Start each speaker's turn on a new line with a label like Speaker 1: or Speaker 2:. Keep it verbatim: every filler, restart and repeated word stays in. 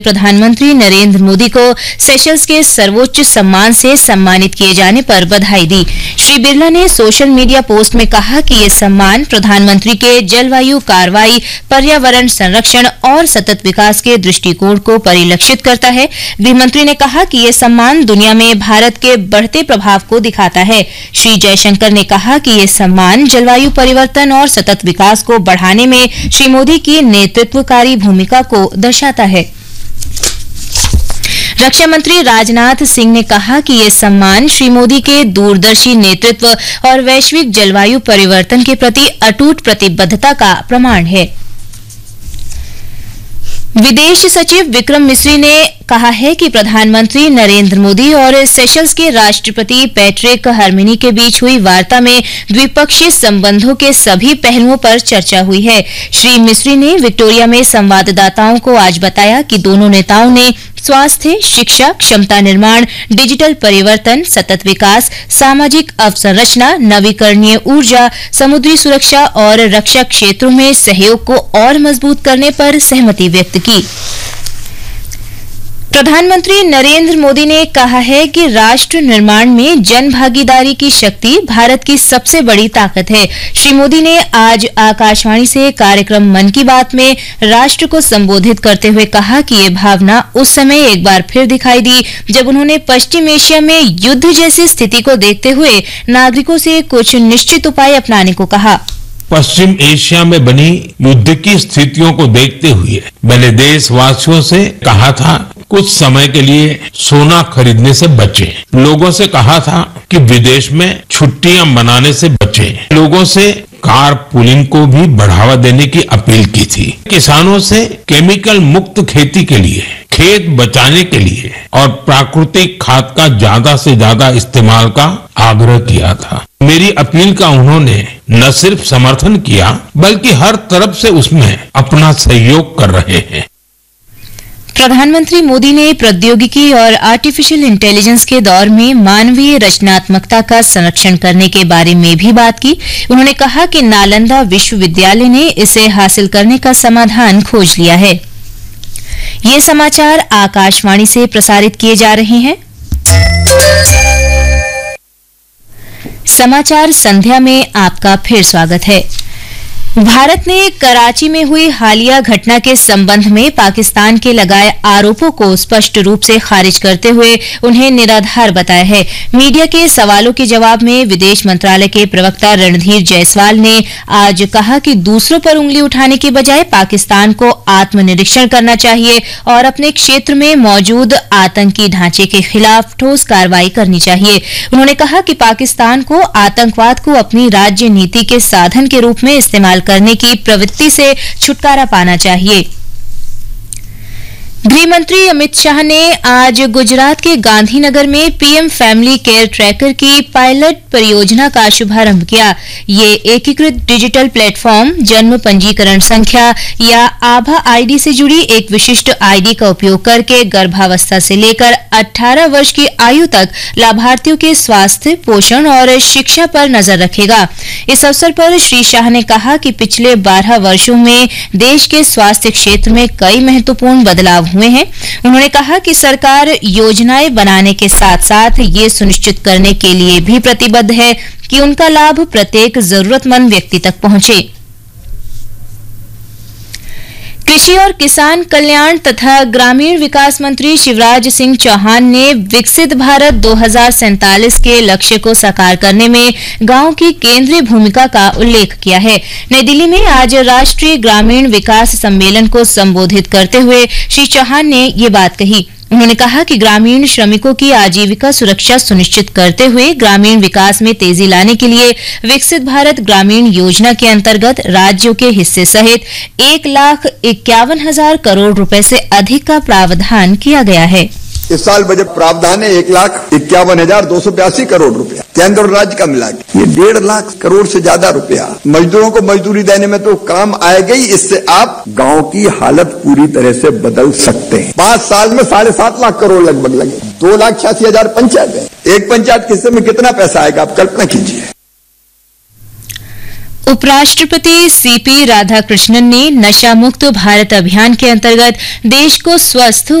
Speaker 1: प्रधानमंत्री नरेंद्र मोदी को सेशल्स के सर्वोच्च सम्मान से सम्मानित किए जाने पर बधाई दी। श्री बिरला ने सोशल मीडिया पोस्ट में कहा कि ये सम्मान प्रधानमंत्री के जलवायु कार्रवाई, पर्यावरण संरक्षण और सतत विकास के दृष्टिकोण को परिलक्षित करता है। गृहमंत्री ने कहा कि ये सम्मान दुनिया में भारत के बढ़ते प्रभाव को दिखाता है। श्री जयशंकर ने कहा कि ये सम्मान जलवायु परिवर्तन और सतत विकास को बढ़ाने में श्री मोदी की नेतृत्वकारी भूमिका को दर्शाता है। रक्षा मंत्री राजनाथ सिंह ने कहा कि ये सम्मान श्री मोदी के दूरदर्शी नेतृत्व और वैश्विक जलवायु परिवर्तन के प्रति अटूट प्रतिबद्धता का प्रमाण है। विदेश सचिव विक्रम मिस्री ने कहा है कि प्रधानमंत्री नरेंद्र मोदी और सेशल्स के राष्ट्रपति पैट्रिक हरमिनी के बीच हुई वार्ता में द्विपक्षीय संबंधों के सभी पहलुओं पर चर्चा हुई है। श्री मिस्री ने विक्टोरिया में संवाददाताओं को आज बताया कि दोनों नेताओं ने स्वास्थ्य, शिक्षा, क्षमता निर्माण, डिजिटल परिवर्तन, सतत विकास, सामाजिक अवसंरचना, नवीकरणीय ऊर्जा, समुद्री सुरक्षा और रक्षा क्षेत्रों में सहयोग को और मजबूत करने पर सहमति व्यक्त की। प्रधानमंत्री नरेंद्र मोदी ने कहा है कि राष्ट्र निर्माण में जन भागीदारी की शक्ति भारत की सबसे बड़ी ताकत है। श्री मोदी ने आज आकाशवाणी से कार्यक्रम मन की बात में राष्ट्र को संबोधित करते हुए कहा कि ये भावना उस समय एक बार फिर दिखाई दी जब उन्होंने पश्चिम एशिया में युद्ध जैसी स्थिति को देखते हुए नागरिकों से कुछ निश्चित उपाय अपनाने को कहा।
Speaker 2: पश्चिम एशिया में बनी युद्ध की स्थितियों को देखते हुए मैंने देशवासियों से कहा था कुछ समय के लिए सोना खरीदने से बचें। लोगों से कहा था कि विदेश में छुट्टियां मनाने से बचें। लोगों से कार पुलिंग को भी बढ़ावा देने की अपील की थी। किसानों से केमिकल मुक्त खेती के लिए, खेत बचाने के लिए और प्राकृतिक खाद का ज्यादा से ज्यादा इस्तेमाल का आग्रह किया था। मेरी अपील का उन्होंने न सिर्फ समर्थन किया बल्कि हर तरफ से उसमें अपना सहयोग कर रहे हैं।
Speaker 1: प्रधानमंत्री मोदी ने प्रौद्योगिकी और आर्टिफिशियल इंटेलिजेंस के दौर में मानवीय रचनात्मकता का संरक्षण करने के बारे में भी बात की। उन्होंने कहा कि नालंदा विश्वविद्यालय ने इसे हासिल करने का समाधान खोज लिया है। ये समाचार आकाशवाणी से प्रसारित किए जा रहे हैं। समाचार संध्या में आपका फिर स्वागत है। भारत ने कराची में हुई हालिया घटना के संबंध में पाकिस्तान के लगाए आरोपों को स्पष्ट रूप से खारिज करते हुए उन्हें निराधार बताया है। मीडिया के सवालों के जवाब में विदेश मंत्रालय के प्रवक्ता रणधीर जायसवाल ने आज कहा कि दूसरों पर उंगली उठाने के बजाय पाकिस्तान को आत्मनिरीक्षण करना चाहिए और अपने क्षेत्र में मौजूद आतंकी ढांचे के खिलाफ ठोस कार्रवाई करनी चाहिए। उन्होंने कहा कि पाकिस्तान को आतंकवाद को अपनी राज्य नीति के साधन के रूप में इस्तेमाल करने की प्रवृत्ति से छुटकारा पाना चाहिए। गृहमंत्री अमित शाह ने आज गुजरात के गांधीनगर में पीएम फैमिली केयर ट्रैकर की पायलट परियोजना का शुभारंभ किया। ये एकीकृत डिजिटल प्लेटफॉर्म जन्म पंजीकरण संख्या या आभा आईडी से जुड़ी एक विशिष्ट आईडी का उपयोग करके गर्भावस्था से लेकर अठारह वर्ष की आयु तक लाभार्थियों के स्वास्थ्य, पोषण और शिक्षा पर नजर रखेगा। इस अवसर पर श्री शाह ने कहा कि पिछले बारह वर्षों में देश के स्वास्थ्य क्षेत्र में कई महत्वपूर्ण बदलाव हुए हैं। उन्होंने कहा कि सरकार योजनाएं बनाने के साथ साथ ये सुनिश्चित करने के लिए भी प्रतिबद्ध है कि उनका लाभ प्रत्येक जरूरतमंद व्यक्ति तक पहुंचे। कृषि और किसान कल्याण तथा ग्रामीण विकास मंत्री शिवराज सिंह चौहान ने विकसित भारत दो हज़ार सैंतालीस के लक्ष्य को साकार करने में गांव की केंद्रीय भूमिका का उल्लेख किया है। नई दिल्ली में आज राष्ट्रीय ग्रामीण विकास सम्मेलन को संबोधित करते हुए श्री चौहान ने ये बात कही। उन्होंने कहा कि ग्रामीण श्रमिकों की आजीविका सुरक्षा सुनिश्चित करते हुए ग्रामीण विकास में तेजी लाने के लिए विकसित भारत ग्रामीण योजना के अंतर्गत राज्यों के हिस्से सहित एक लाख इक्यावन हजार करोड़ रुपए से अधिक का प्रावधान किया गया है।
Speaker 3: इस साल बजट प्रावधान है एक लाख इक्यावन हजार दो सौ बयासी करोड़ रुपया केंद्र और राज्य का मिला के। ये डेढ़ लाख करोड़ से ज्यादा रुपया मजदूरों को मजदूरी देने में तो काम आएगा ही, इससे आप गांव की हालत पूरी तरह से बदल सकते हैं। पांच साल में साढ़े सात लाख करोड़ लगभग लगे। दो लाख छियासी हजार पंचायत है। एक पंचायत के हिस्से में कितना पैसा आएगा आप कल्पना कीजिए।
Speaker 1: उपराष्ट्रपति सीपी राधाकृष्णन ने नशा मुक्त भारत अभियान के अंतर्गत देश को स्वस्थ